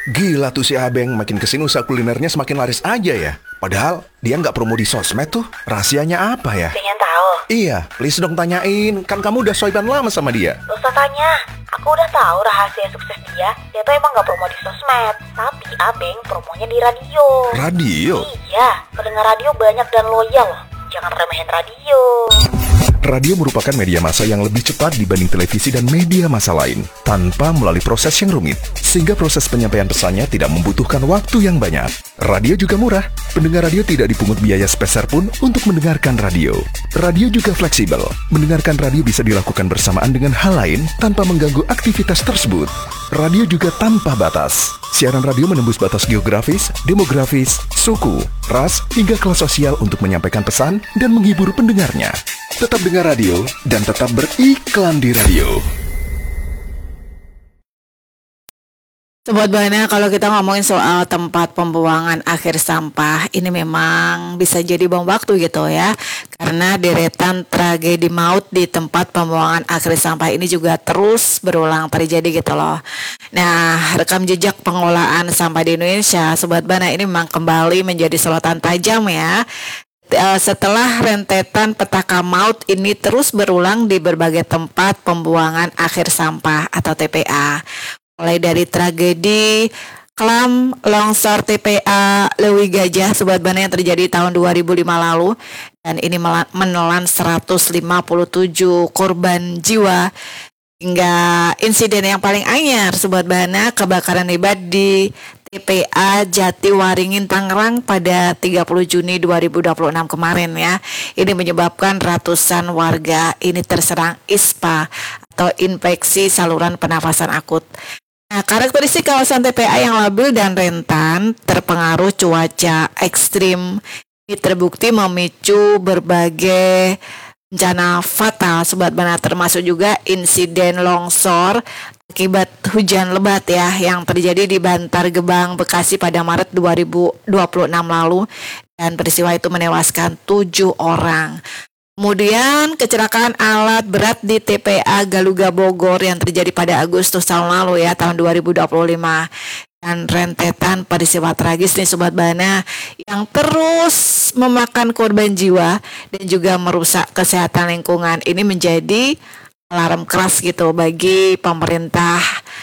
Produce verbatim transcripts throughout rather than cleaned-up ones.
Gila tuh si Abeng, makin kesini usaha kulinernya semakin laris aja ya. Padahal dia nggak promo di sosmed tuh. Rahasianya apa ya? Pengen tahu? Iya, please dong tanyain. Kan kamu udah soiban lama sama dia. Gak usah tanya. Aku udah tahu rahasia sukses dia. Dia tuh emang gak promo di sosmed. Tapi Abeng promonya di radio. Radio? Iya, pendengar radio banyak dan loyal loh. Jangan remehin radio. Radio merupakan media massa yang lebih cepat dibanding televisi dan media massa lain, tanpa melalui proses yang rumit, sehingga proses penyampaian pesannya tidak membutuhkan waktu yang banyak. Radio juga murah, pendengar radio tidak dipungut biaya sepeser pun untuk mendengarkan radio. Radio juga fleksibel, mendengarkan radio bisa dilakukan bersamaan dengan hal lain tanpa mengganggu aktivitas tersebut. Radio juga tanpa batas. Siaran radio menembus batas geografis, demografis, suku, ras, hingga kelas sosial untuk menyampaikan pesan dan menghibur pendengarnya. Tetap dengar radio dan tetap beriklan di radio. Sobat Buana, kalau kita ngomongin soal tempat pembuangan akhir sampah, ini memang bisa jadi bom waktu gitu ya. Karena deretan tragedi maut di tempat pembuangan akhir sampah ini juga terus berulang terjadi gitu loh. Nah, rekam jejak pengelolaan sampah di Indonesia, Sobat Buana, ini memang kembali menjadi sorotan tajam ya. Setelah rentetan petaka maut ini terus berulang di berbagai tempat pembuangan akhir sampah atau T P A. Mulai dari tragedi Klam longsor T P A Lewi Gajah, Sobat Bana, yang terjadi tahun dua ribu lima lalu. Dan ini menelan seratus lima puluh tujuh korban jiwa. Hingga insiden yang paling anyar, Sobat Bana, kebakaran hebat di T P A Jatiwaringin Tangerang pada tiga puluh Juni dua ribu dua puluh enam kemarin ya. Ini menyebabkan ratusan warga ini terserang ispa atau infeksi saluran pernafasan akut. Nah, karakteristik kawasan T P A yang labil dan rentan terpengaruh cuaca ekstrim ini terbukti memicu berbagai bencana fatal, Sobat Bana, termasuk juga insiden longsor akibat hujan lebat ya yang terjadi di Bantar Gebang, Bekasi pada Maret dua ribu dua puluh enam lalu, dan peristiwa itu menewaskan tujuh orang. Kemudian kecelakaan alat berat di T P A Galuga Bogor yang terjadi pada Agustus tahun lalu ya, tahun dua ribu dua puluh lima. Dan rentetan peristiwa tragis nih Sobat Bana yang terus memakan korban jiwa dan juga merusak kesehatan lingkungan. Ini menjadi alarm keras gitu bagi pemerintah,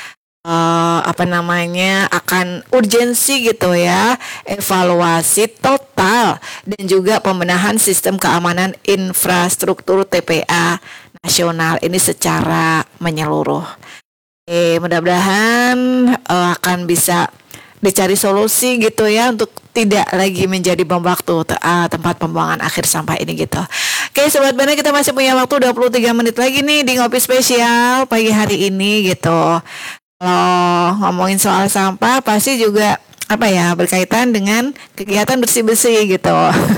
uh, apa namanya akan urgensi gitu ya, evaluasi total dan juga pembenahan sistem keamanan infrastruktur T P A nasional ini secara menyeluruh. Eh, mudah-mudahan uh, akan bisa dicari solusi gitu ya untuk tidak lagi menjadi bom waktu te- uh, tempat pembuangan akhir sampah ini gitu. Oke Sobat Bana, kita masih punya waktu dua puluh tiga menit lagi nih di Ngopi Spesial pagi hari ini gitu. Kalau ngomongin soal sampah pasti juga apa ya berkaitan dengan kegiatan bersih-bersih gitu.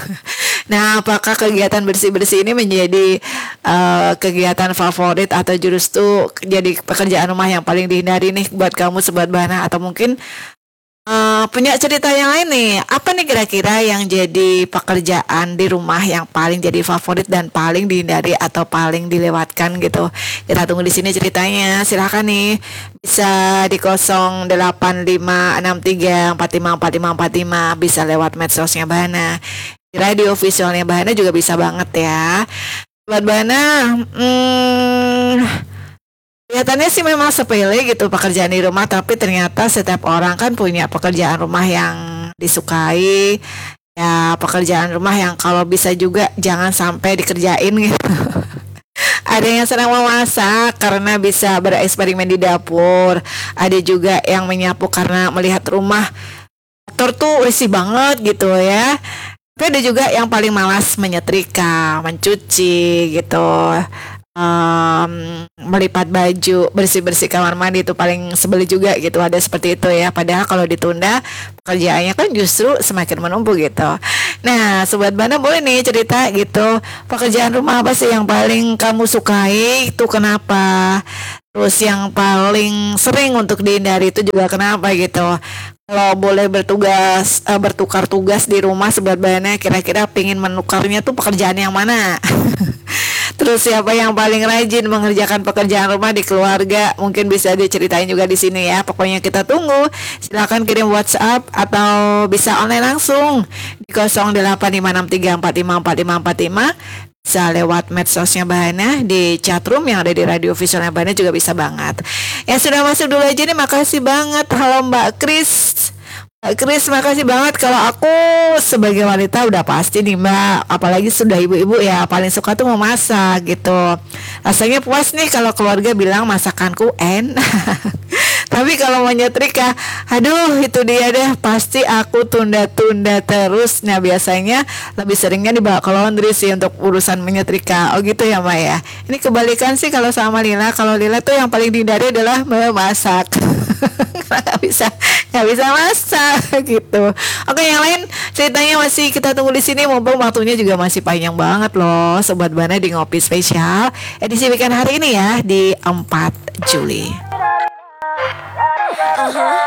Nah, apakah kegiatan bersih-bersih ini menjadi uh, kegiatan favorit atau justru jadi pekerjaan rumah yang paling dihindari nih buat kamu Sobat Bana, atau mungkin uh, punya cerita yang lain nih? Apa nih kira-kira yang jadi pekerjaan di rumah yang paling jadi favorit dan paling dihindari atau paling dilewatkan gitu? Kita tunggu di sini ceritanya. Silakan nih, bisa di nol delapan lima enam tiga empat lima empat lima empat lima, bisa lewat medsosnya Bana. Radio visualnya Bahana juga bisa banget ya. Buat Bahana, hmm, kelihatannya sih memang sepele gitu pekerjaan di rumah, tapi ternyata setiap orang kan punya pekerjaan rumah yang disukai. Ya, pekerjaan rumah yang kalau bisa juga jangan sampai dikerjain gitu. Ada yang senang memasak karena bisa bereksperimen di dapur. Ada juga yang menyapu karena melihat rumah kotor tuh risih banget gitu ya. Tapi ada juga yang paling malas menyetrika, mencuci gitu, um, melipat baju, bersih-bersih kamar mandi, itu paling sebel juga gitu. Ada seperti itu ya. Padahal kalau ditunda pekerjaannya kan justru semakin menumpuk gitu. Nah, Sobat Bana boleh nih cerita gitu, pekerjaan rumah apa sih yang paling kamu sukai, itu kenapa? Terus yang paling sering untuk dihindari itu juga kenapa gitu. Kalau boleh bertugas, uh, bertukar tugas di rumah Sobat Bana, kira-kira pengen menukarnya tuh pekerjaan yang mana? Terus siapa yang paling rajin mengerjakan pekerjaan rumah di keluarga? Mungkin bisa diceritain juga di sini ya. Pokoknya kita tunggu. Silakan kirim WhatsApp atau bisa online langsung di nol delapan lima enam tiga empat lima empat lima empat lima. Bisa lewat medsosnya Bahana di chatroom yang ada di radio visualnya Bahana juga bisa banget. Yang sudah masuk dulu aja nih, makasih banget. Halo Mbak Kris. Mbak Kris, makasih banget. Kalau aku sebagai wanita udah pasti nih Mbak, apalagi sudah ibu-ibu ya, paling suka tuh memasak gitu. Rasanya puas nih kalau keluarga bilang masakanku enak. Tapi kalau mau nyetrika, aduh itu dia deh, pasti aku tunda-tunda terus. Nah biasanya lebih seringnya dibawa ke laundry sih untuk urusan menyetrika. Oh gitu ya Mbak ya. Ini kebalikan sih kalau sama Lila. Kalau Lila tuh yang paling dihindari adalah memasak. Gak bisa, gak bisa masak gitu. Oke, yang lain ceritanya masih kita tunggu di sini. Mumpung waktunya juga masih panjang banget loh, Sobat Bahana di Ngopi Spesial edisi weekend hari ini ya, di empat Juli. Uh-huh.